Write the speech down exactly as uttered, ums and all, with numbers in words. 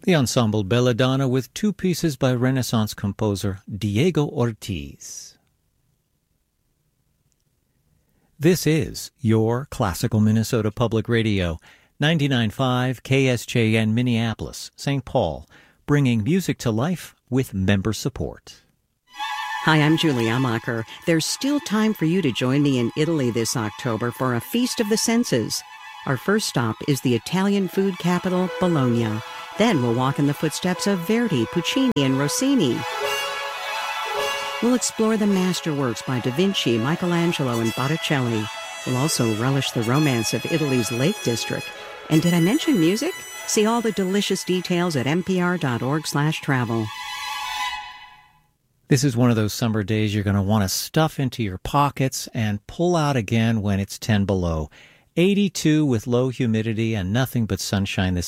The ensemble Belladonna with two pieces by Renaissance composer Diego Ortiz. This is your Classical Minnesota Public Radio, ninety-nine point five K S J N Minneapolis, Saint Paul, bringing music to life with member support. Hi, I'm Julie Amacher. There's still time for you to join me in Italy this October for a Feast of the Senses. Our first stop is the Italian food capital, Bologna. Then we'll walk in the footsteps of Verdi, Puccini, and Rossini. We'll explore the masterworks by Da Vinci, Michelangelo, and Botticelli. We'll also relish the romance of Italy's Lake District. And did I mention music? See all the delicious details at npr.org slash travel. This is one of those summer days you're going to want to stuff into your pockets and pull out again when it's ten below. eighty-two with low humidity and nothing but sunshine this